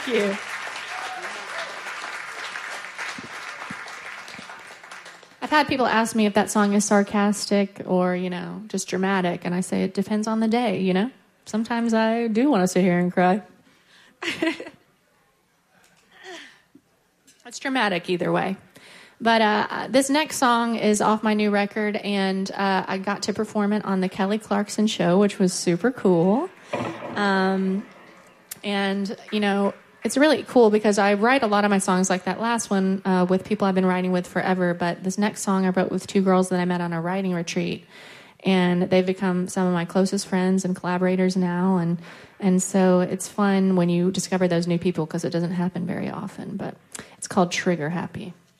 Thank you. I've had people ask me if that song is sarcastic or, just dramatic, and I say it depends on the day, Sometimes I do want to sit here and cry. It's dramatic either way. But this next song is off my new record, and I got to perform it on the Kelly Clarkson Show, which was super cool. It's really cool because I write a lot of my songs like that last one with people I've been writing with forever. But this next song I wrote with two girls that I met on a writing retreat. And they've become some of my closest friends and collaborators now. And so it's fun when you discover those new people because it doesn't happen very often. But it's called Trigger Happy.